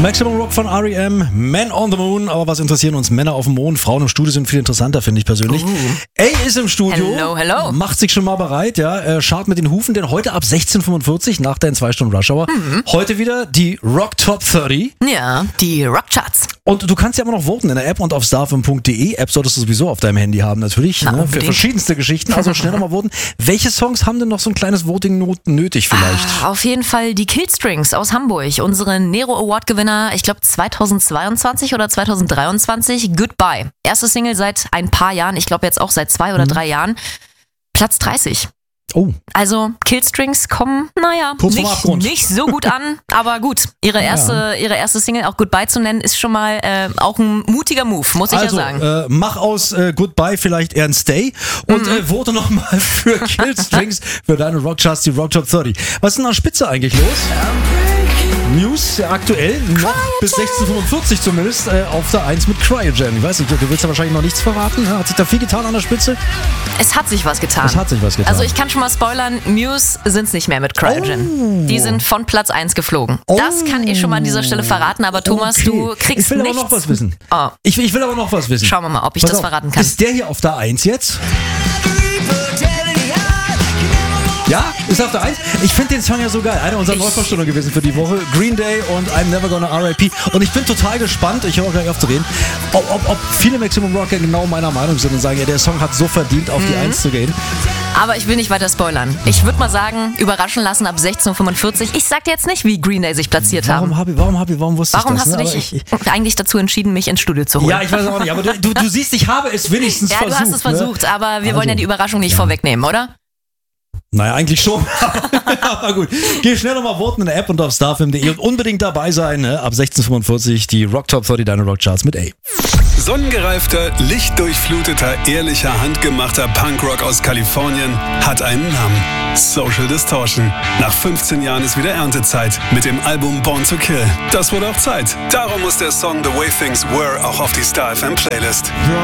Maximum Rock von R.E.M., Man on the Moon. Aber was interessieren uns Männer auf dem Mond? Frauen im Studio sind viel interessanter, finde ich persönlich. A ist im Studio. Hello. Macht sich schon mal bereit, ja. Schart mit den Hufen, denn heute ab 16:45 nach deinen 2 Stunden Rush Hour. Heute wieder die Rock Top 30. Ja, die Rockcharts. Und du kannst ja immer noch voten in der App und auf starfm.de. App solltest du sowieso auf deinem Handy haben natürlich, ne, für verschiedenste Geschichten. Also schnell mal voten. Welche Songs haben denn noch so ein kleines Voting nötig vielleicht? Auf jeden Fall die Killstrings aus Hamburg. Unsere Nero Award Gewinner, ich glaube 2022 oder 2023. Goodbye. Erste Single seit ein paar Jahren, ich glaube jetzt auch seit 2 oder 3 Jahren. Platz 30. Oh. Also Killstrings kommen, nicht so gut an, aber gut. Ihre erste Single auch Goodbye zu nennen, ist schon mal auch ein mutiger Move, muss ich ja sagen. Mach aus Goodbye vielleicht eher ein Stay und vote nochmal für Killstrings für deine Rockcharts, die Rock Top 30. Was ist denn an der Spitze eigentlich los? News aktuell noch bis 16:45 zumindest auf der 1 mit Cryogen. Ich weiß nicht, du willst ja wahrscheinlich noch nichts verraten. Hat sich da viel getan an der Spitze? Es hat sich was getan. Also ich kann schon mal spoilern, Muse sind es nicht mehr mit Cryogen. Die sind von Platz 1 geflogen. Das kann ich schon mal an dieser Stelle verraten, aber Thomas, du kriegst nichts. Ich will aber noch was wissen. Oh. Ich will aber noch was wissen. Schauen wir mal, ob ich das verraten kann. Ist der hier auf der 1 jetzt? Ja, ist auf der 1. Ich finde den Song ja so geil. Einer unserer Neuvorstellungen gewesen für die Woche. Green Day und I'm Never Gonna R.I.P. Und ich bin total gespannt, ich höre auch gleich auf zu reden, ob viele Maximum Rocker genau meiner Meinung sind und sagen, ja, der Song hat so verdient, auf die 1 zu gehen. Aber ich will nicht weiter spoilern. Ich würde mal sagen, überraschen lassen ab 16:45 Uhr. Ich sag dir jetzt nicht, wie Green Day sich platziert haben. Warum wusste ich das? Warum hast du dich eigentlich dazu entschieden, mich ins Studio zu holen? Ja, ich weiß auch nicht, aber du siehst, ich habe es wenigstens versucht. Ja, du hast es versucht, aber wir wollen ja die Überraschung nicht vorwegnehmen, oder? Naja, eigentlich schon. Aber gut. Geh schnell nochmal voten in der App und auf starfm.de und unbedingt dabei sein. Ne? Ab 16:45 die Rock Top 30 deine Rockcharts mit A. Sonnengereifter, lichtdurchfluteter, ehrlicher, handgemachter Punkrock aus Kalifornien hat einen Namen. Social Distortion. Nach 15 Jahren ist wieder Erntezeit mit dem Album Born to Kill. Das wurde auch Zeit. Darum muss der Song The Way Things Were auch auf die Star FM Playlist.